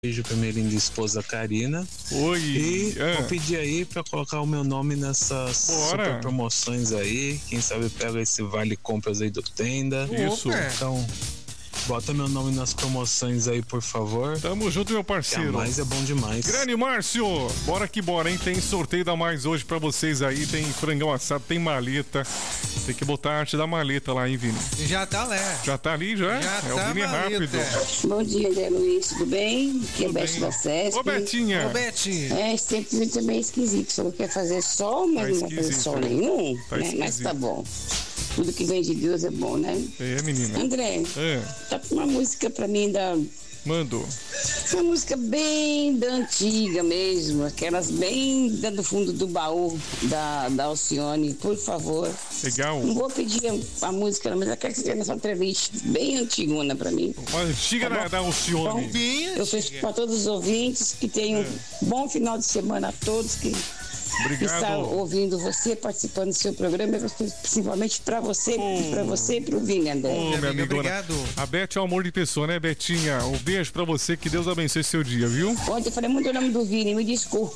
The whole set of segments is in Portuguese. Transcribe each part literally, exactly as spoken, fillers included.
Beijo pra minha linda esposa Karina. Oi. E ah. vou pedir aí pra colocar o meu nome nessas Bora. super promoções aí. Quem sabe pega esse vale compras aí do Tenda. Isso. Então, bota meu nome nas promoções aí, por favor. Tamo junto, meu parceiro. Mais é bom demais. Grande Márcio, bora que bora, hein? Tem sorteio da Mais hoje pra vocês aí. Tem frangão assado, tem maleta. Tem que botar a arte da maleta lá, hein, Vini? Já tá lá. Já tá ali, já? Já é tá o Vini rápido. Bom dia, André Luiz, tudo bem? Aqui é Tudo Beth bem. da Sesc. Ô, Betinha. Ô, Bete. É, sempre é bem esquisito. Você não quer fazer sol, mas Tá não vai fazer esquisito, sol né? nenhum. Tá né? Mas esquisito. tá bom. Tudo que vem de Deus é bom, né? É, menina. André, É, tá com uma música pra mim da. mando. Uma música bem da antiga mesmo, aquelas bem da- do fundo do baú da, da Alcione, por favor. Legal. Não vou pedir a, a música, não, mas eu quero que você tenha essa entrevista bem antigona pra mim. Uma antiga Tá da, bom. da Alcione. Bem Eu fecho para todos os ouvintes que tenham um bom final de semana a todos que Obrigado. estão ouvindo você, participando do seu programa, principalmente para você, Oh. para você e para o Vini, André. Ô, minha amiga, amigona. obrigado. A Beth é um amor de pessoa, né, Betinha? Um beijo pra você, que Deus abençoe seu dia, viu? Ontem eu falei muito o nome do Vini, me desculpa.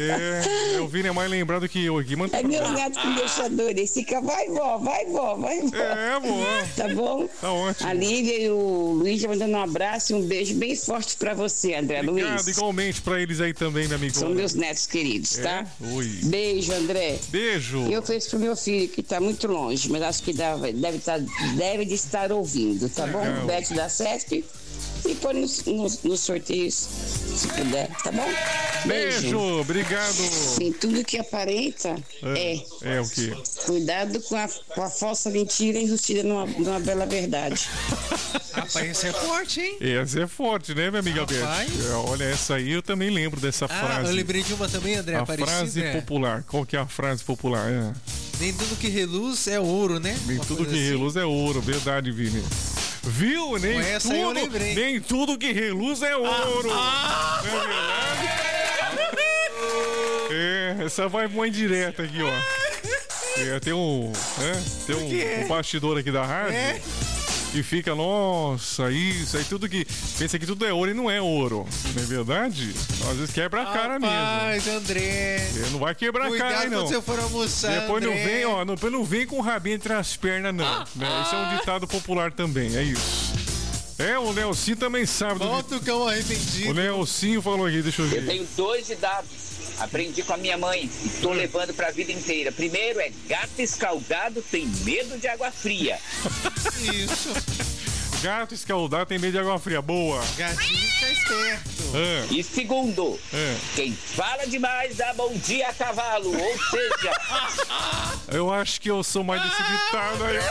É, o Vini é mais lembrado que eu aqui. Manda É pra meu cá. gato com deixador, ele fica, vai vó, vai vó, vai vó. É, boa. Tá bom? Tá ótimo. A Lívia e o Luiz já mandando um abraço e um beijo bem forte para você, André Obrigado, Luiz. igualmente pra eles aí também, minha amiga. São meus netos queridos, tá? É? Oi. Beijo, André. Beijo. Eu fiz pro meu filho, que tá muito longe, mas acho que dá- deve, tá, deve de estar ouvindo, tá bom? Legal. Beth da Sesc. E põe nos, nos, nos sorteios, se puder, tá bom? Beijo, obrigado. Sim, tudo que aparenta é. É o quê? Cuidado com a, com a falsa mentira enrustida numa, numa bela verdade. Rapaz, esse é forte, hein? Essa é forte, né, minha amiga Rapaz. Beth? É, olha, essa aí eu também lembro dessa Ah, frase. eu lembrei de uma também, André, A parecida. frase é. popular. Qual que é a frase popular? É. Nem tudo que reluz é ouro, né? Nem Uma tudo coisa que assim. reluz é ouro, verdade, Vini. Viu? Nem Com essa aí eu tudo, lembrei. nem tudo que reluz é ouro. ah. Não é verdade? É, essa vai uma indireta aqui, ó. É, tem um, né? Tem um, um bastidor aqui da rádio. É. E fica, nossa, isso, aí tudo que. Pensa que tudo é ouro e não é ouro. Não é verdade? Às vezes quebra a cara mesmo. Rapaz, André. É, não vai quebrar a cara, Cuidado aí, não. quando você for almoçar, Depois não André. vem, ó, não, depois não vem com o rabinho entre as pernas, não. né? Esse é um ditado popular também, é isso. É, o Nelsinho também sabe do Volta o cão O arrependido. Nelsinho falou aqui, deixa eu Eu ver. tenho dois ditados. Aprendi com a minha mãe e tô levando pra vida inteira. Primeiro é gato escaldado tem medo de água fria. Isso. Gato escaldado tem medo de água fria. Boa. Gatinho fica esperto. É, E segundo, é. quem fala demais dá bom dia a cavalo. Ou seja, Eu acho que eu sou mais desse ditado aí.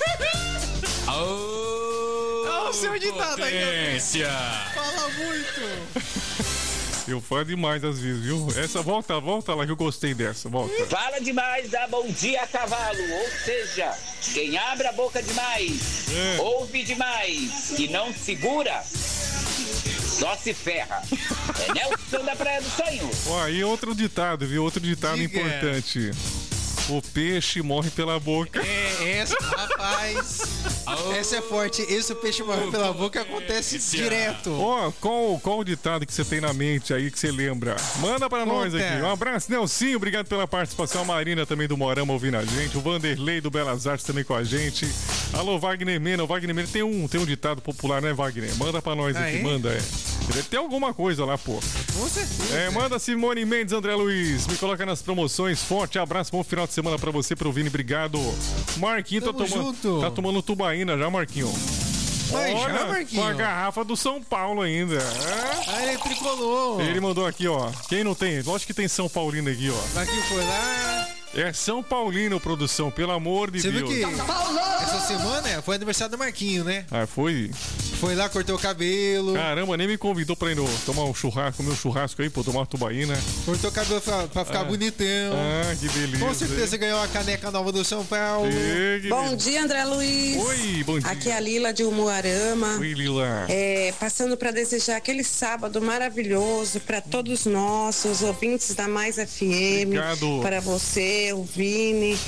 Olha o seu ditado aí, André. Fala muito. Eu falo demais às vezes, viu? Essa, volta, volta lá que eu gostei dessa, volta. fala demais dá bom dia a cavalo. Ou seja, quem abre a boca demais, É. ouve demais e não segura, só se ferra. É Nelson da Praia do Sonho. Ó, aí outro ditado, viu? Outro ditado Diga. importante. O peixe morre pela boca. É, essa, rapaz. Essa é forte. Esse o peixe morre pela boca acontece direto. Ó, qual, qual o ditado que você tem na mente aí que você lembra? Manda pra nós Conta. aqui. Um abraço, Nelsinho. Obrigado pela participação. A Marina também do Morama ouvindo a gente. O Vanderlei do Belas Artes também com a gente. Alô, Wagner Mena. O Wagner Mena tem um, tem um ditado popular, né, Wagner? Manda pra nós Ah, aqui. é? Manda, é. Deve ter alguma coisa lá, pô. Com certeza. É, manda Simone Mendes, André Luiz. Me coloca nas promoções. Forte abraço, bom final de semana pra você, pro Vini. Obrigado. Marquinho tá Tamo tomando, junto. tá tomando tubaína já, Marquinho. Mas já, Olha, Marquinho? com a garrafa do São Paulo ainda. É. Ah, ele tricolou. Ele mandou aqui, ó. Quem não tem? Lógico que tem São Paulino aqui, ó. Marquinho foi lá. É São Paulino, produção, pelo amor de Você viu Deus. que essa semana foi aniversário do Marquinho, né? Ah, foi? Foi lá, cortou o cabelo. Caramba, nem me convidou pra ir no, tomar um churrasco, comer um churrasco aí, pô, tomar uma tubaína. Cortou o cabelo pra, pra ficar bonitão. Ah, que beleza. Com certeza ganhou a caneca nova do São Paulo. Ê, que Bom beleza. dia, André Luiz. Oi, bom dia. Aqui é a Lila de Umuarama. Oi, Lila. É, passando para desejar aquele sábado maravilhoso para todos nós, os ouvintes da Mais F M. Obrigado. Para você, o Vini.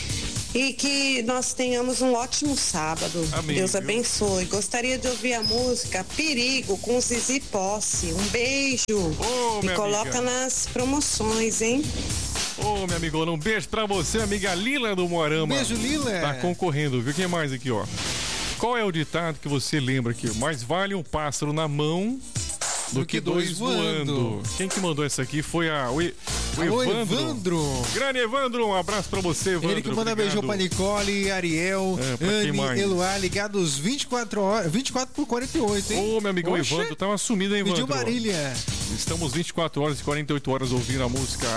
E que nós tenhamos um ótimo sábado. Amém, Deus viu? abençoe. Gostaria de ouvir a música Perigo com Zizi Posse. Um beijo. Ô, Me minha coloca amiga. nas promoções, hein? Ô, minha amigona, um beijo pra você, amiga Lila do Moarama. Beijo, Lila. Tá concorrendo, viu? Quem mais aqui, ó? Qual é o ditado que você lembra aqui? Mais vale um pássaro na mão do, que, dois voando. Quem que mandou essa aqui foi a, o, e, o Alô, Evandro. Evandro. Grande Evandro, um abraço pra você, Evandro. Ele que manda Obrigado. beijão pra Nicole, Ariel, É, pra quem Anne, mais? Eloá, ligados vinte e quatro horas, vinte e quatro por quarenta e oito, hein? Ô, meu amigo Oxe, Evandro, tava sumido, hein, Evandro? Pediu Marília. Estamos vinte e quatro horas e quarenta e oito horas ouvindo a música